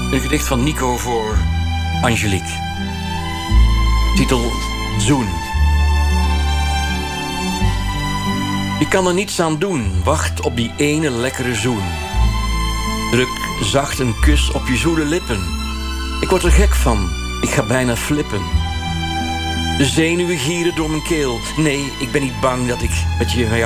Een gedicht van Nico voor Angelique. Titel Zoen. Je kan er niets aan doen, wacht op die ene lekkere zoen. Druk zacht een kus op je zoele lippen. Ik word er gek van, ik ga bijna flippen. De zenuwen gieren door mijn keel. Nee, ik ben niet bang dat ik met jou